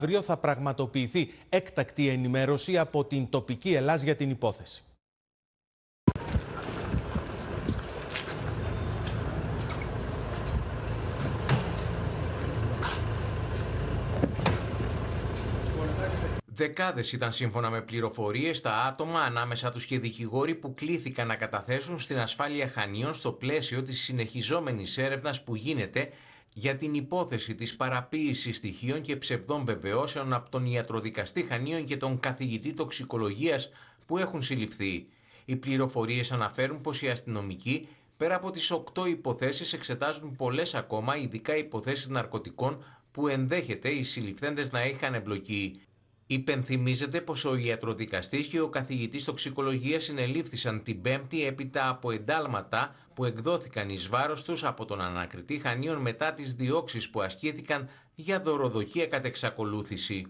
Αύριο θα πραγματοποιηθεί έκτακτη ενημέρωση από την τοπική Ελλάς για την υπόθεση. Δεκάδες ήταν σύμφωνα με πληροφορίες τα άτομα, ανάμεσα τους και δικηγόροι, που κλήθηκαν να καταθέσουν στην ασφάλεια Χανίων στο πλαίσιο της συνεχιζόμενης έρευνας που γίνεται για την υπόθεση της παραποίησης στοιχείων και ψευδών βεβαιώσεων από τον ιατροδικαστή Χανίων και τον καθηγητή τοξικολογίας που έχουν συλληφθεί. Οι πληροφορίες αναφέρουν πως οι αστυνομικοί, πέρα από τις 8 υποθέσεις, εξετάζουν πολλές ακόμα, ειδικά υποθέσεις ναρκωτικών που ενδέχεται οι συλληφθέντες να είχαν εμπλοκή. Υπενθυμίζεται πως ο ιατροδικαστής και ο καθηγητής τοξικολογίας συνελήφθησαν την Πέμπτη έπειτα από εντάλματα που εκδόθηκαν εις βάρος τους από τον ανακριτή Χανίων μετά τις διώξεις που ασκήθηκαν για δωροδοκία κατ' εξακολούθηση.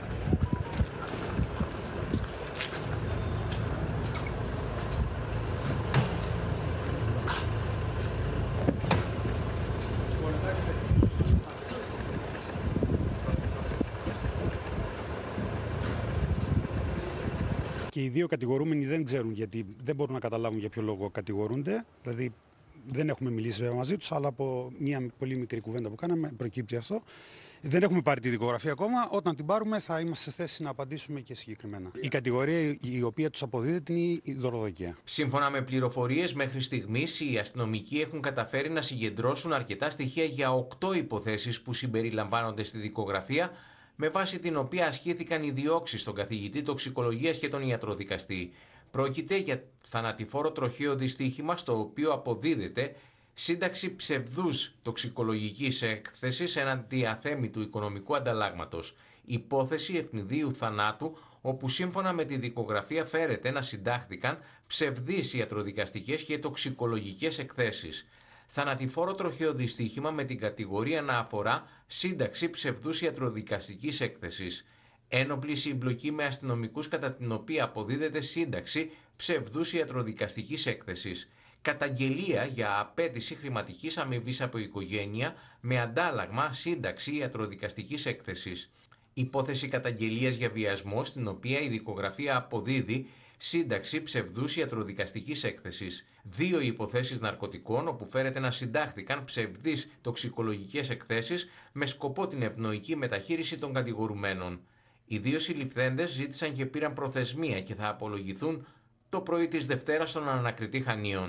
Και οι δύο κατηγορούμενοι δεν ξέρουν, γιατί δεν μπορούν να καταλάβουν για ποιο λόγο κατηγορούνται. Δηλαδή δεν έχουμε μιλήσει βέβαια μαζί τους, αλλά από μια πολύ μικρή κουβέντα που κάναμε προκύπτει αυτό. Δεν έχουμε πάρει τη δικογραφία ακόμα. Όταν την πάρουμε θα είμαστε σε θέση να απαντήσουμε και συγκεκριμένα. Η κατηγορία η οποία τους αποδίδεται είναι η δωροδοκία. Σύμφωνα με πληροφορίες, μέχρι στιγμής οι αστυνομικοί έχουν καταφέρει να συγκεντρώσουν αρκετά στοιχεία για 8 υποθέσεις που συμπεριλαμβάνονται στη δικογραφία, με βάση την οποία ασκήθηκαν οι διώξεις στον καθηγητή τοξικολογίας και τον ιατροδικαστή. Πρόκειται για θανατηφόρο τροχαίο δυστύχημα, στο οποίο αποδίδεται σύνταξη ψευδούς τοξικολογικής έκθεσης έναντι αθέμητου οικονομικού ανταλλάγματος. Υπόθεση ευνηδίου θανάτου, όπου σύμφωνα με τη δικογραφία φέρεται να συντάχθηκαν ψευδείς ιατροδικαστικές και τοξικολογικές εκθέσεις. Θανατηφόρο τροχαίο δυστύχημα με την κατηγορία να αφορά σύνταξη ψευδούς ιατροδικαστικής έκθεσης. Ένοπλη συμπλοκή με αστυνομικούς, κατά την οποία αποδίδεται σύνταξη ψευδούς ιατροδικαστικής έκθεσης. Καταγγελία για απέτηση χρηματικής αμοιβής από οικογένεια με αντάλλαγμα σύνταξη ιατροδικαστικής έκθεσης. Υπόθεση καταγγελίας για βιασμό, στην οποία η δικογραφία αποδίδει σύνταξη ψευδούς ιατροδικαστικής έκθεσης. 2 υποθέσεις ναρκωτικών, όπου φέρεται να συντάχθηκαν ψευδείς τοξικολογικές εκθέσεις με σκοπό την ευνοϊκή μεταχείριση των κατηγορουμένων. Οι 2 συλληφθέντες ζήτησαν και πήραν προθεσμία και θα απολογηθούν το πρωί της Δευτέρας στον ανακριτή Χανίων.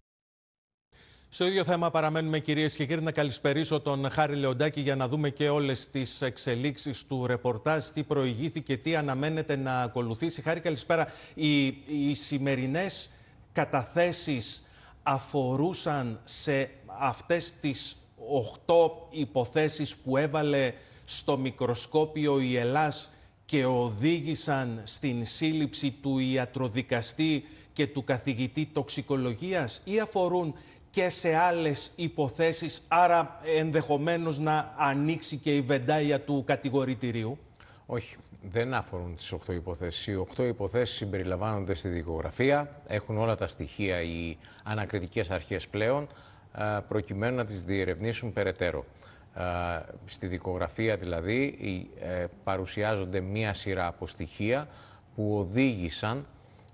Στο ίδιο θέμα παραμένουμε, κυρίες και κύριοι. Να καλησπερίσω τον Χάρη Λεοντάκη για να δούμε και όλες τις εξελίξεις του ρεπορτάζ, τι προηγήθηκε, τι αναμένεται να ακολουθήσει. Χάρη, καλησπέρα. Οι σημερινές καταθέσεις αφορούσαν σε αυτές τις 8 υποθέσεις που έβαλε στο μικροσκόπιο η Ελλάς και οδήγησαν στην σύλληψη του ιατροδικαστή και του καθηγητή τοξικολογίας, ή αφορούν και σε άλλες υποθέσεις, άρα ενδεχομένως να ανοίξει και η βεντάια του κατηγορητηρίου? Όχι, δεν αφορούν τις 8 υποθέσεις. Οι 8 υποθέσεις συμπεριλαμβάνονται στη δικογραφία, έχουν όλα τα στοιχεία οι ανακριτικές αρχές πλέον, προκειμένου να τις διερευνήσουν περαιτέρω. Στη δικογραφία δηλαδή παρουσιάζονται μία σειρά από στοιχεία που οδήγησαν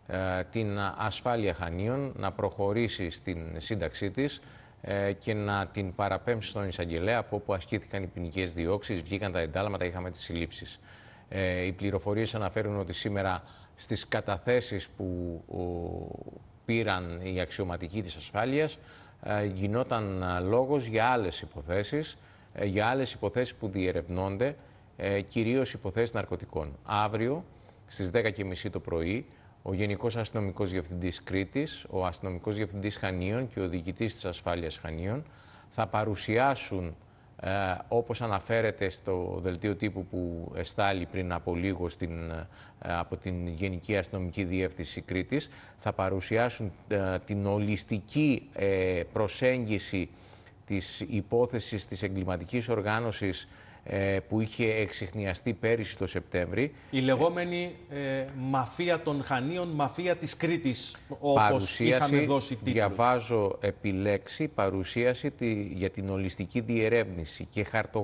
την ασφάλεια Χανίων να προχωρήσει στην σύνταξή της και να την παραπέμψει στον εισαγγελέα, από όπου ασκήθηκαν οι ποινικές διώξεις, βγήκαν τα εντάλματα, είχαμε τις συλλήψεις. Οι πληροφορίες αναφέρουν ότι σήμερα στις καταθέσεις που πήραν οι αξιωματικοί της ασφάλειας γινόταν λόγος για άλλες υποθέσεις που διερευνώνται, κυρίως υποθέσεις ναρκωτικών. Αύριο στις 10:30 το πρωί, ο Γενικός Αστυνομικός Διευθυντής Κρήτης, ο Αστυνομικός Διευθυντής Χανίων και ο Διοικητής της Ασφάλειας Χανίων θα παρουσιάσουν, όπως αναφέρεται στο δελτίο τύπου που εστάλει πριν από λίγο από την Γενική Αστυνομική Διεύθυνση Κρήτης, θα παρουσιάσουν την ολιστική προσέγγιση της υπόθεσης της εγκληματικής οργάνωσης που είχε εξιχνιαστεί πέρυσι το Σεπτέμβρη. Η λεγόμενη μαφία των Χανίων, μαφία της Κρήτης, όπως είχαμε δώσει τίτλους. Διαβάζω επιλέξει παρουσίαση για την ολιστική διερεύνηση και